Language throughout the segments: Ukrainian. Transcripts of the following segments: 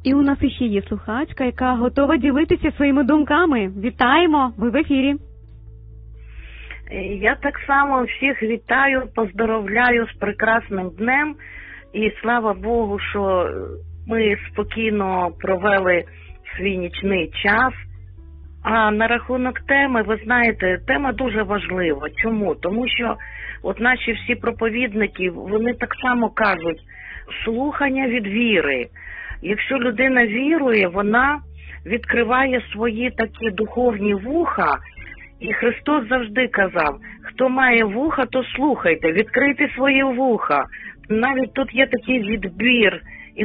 І у нас іще є слухачка, яка готова ділитися своїми думками. Вітаємо! Ви в ефірі. Я так само всіх вітаю, поздоровляю з прекрасним днем. І слава Богу, що ми спокійно провели свій нічний час. А на рахунок теми, ви знаєте, тема дуже важлива. Чому? Тому що от наші всі проповідники, вони так само кажуть, слухання від віри. Якщо людина вірує, вона відкриває свої такі духовні вуха. І Христос завжди казав, хто має вуха, то слухайте, відкрийте свої вуха. Навіть тут є такий відбір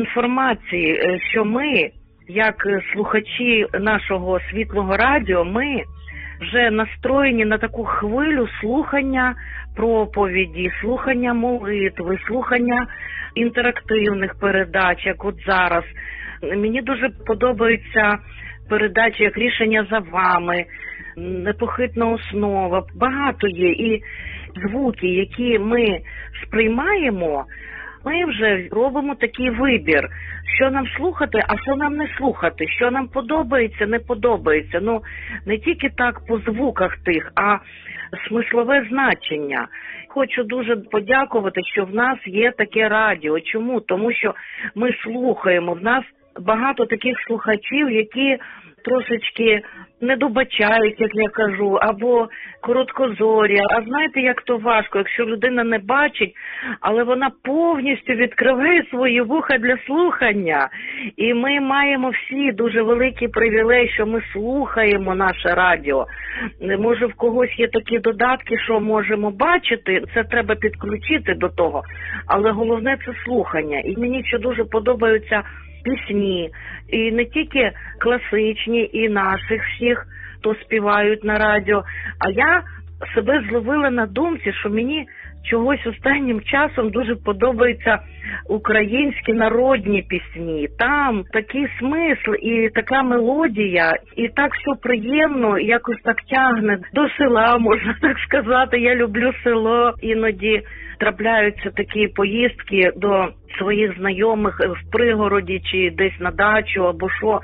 інформації, що ми, як слухачі нашого світлого радіо, ми вже настроєні на таку хвилю слухання проповіді, слухання молитви, слухання інтерактивних передач, як от зараз. Мені дуже подобаються передачі, як «Рішення за вами», «Непохитна основа». Багато є. І звуки, які ми сприймаємо, ми вже робимо такий вибір, що нам слухати, а що нам не слухати, що нам подобається, не подобається. Ну, не тільки так по звуках тих, а смислове значення. Хочу дуже подякувати, що в нас є таке радіо. Чому? Тому що ми слухаємо, в нас багато таких слухачів, які трошечки не добачають, як я кажу, або короткозорі. А знаєте, як то важко, якщо людина не бачить, але вона повністю відкриває свої вуха для слухання. І ми маємо всі дуже великий привілей, що ми слухаємо наше радіо. Може, в когось є такі додатки, що можемо бачити, це треба підключити до того. Але головне – це слухання. І мені ще дуже подобаються пісні, і не тільки класичні, і наших всіх, хто співають на радіо. А я себе зловила на думці, що мені чогось останнім часом дуже подобаються українські народні пісні. Там такий смисл і така мелодія, і так все приємно, якось так тягне до села, можна так сказати. Я люблю село, іноді трапляються такі поїздки до своїх знайомих в пригороді чи десь на дачу або що.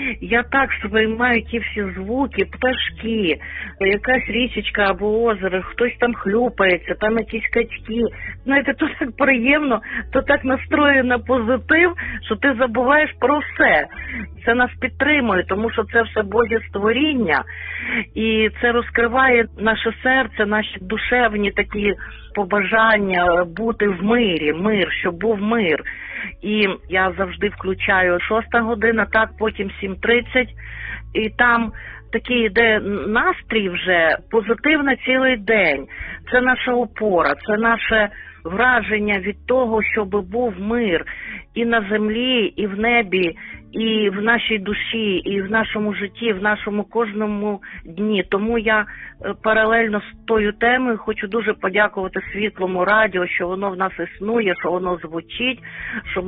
Я так сприймаю ті всі звуки, пташки, якась річечка або озеро, хтось там хлюпається, там якісь качки. Знаєте, то так приємно, то так настроює на позитив, що ти забуваєш про все. Це нас підтримує, тому що це все Божє створіння. І це розкриває наше серце, наші душевні такі побажання бути в мирі, мир, щоб був мир. І я завжди включаю 6 година, так, потім 7:30, і там такий йде настрій вже позитивно цілий день. Це наша опора, це наше враження від того, щоб був мир і на землі, і в небі, і в нашій душі, і в нашому житті, в нашому кожному дні. Тому я паралельно з тою темою хочу дуже подякувати Світлому радіо, що воно в нас існує, що воно звучить, що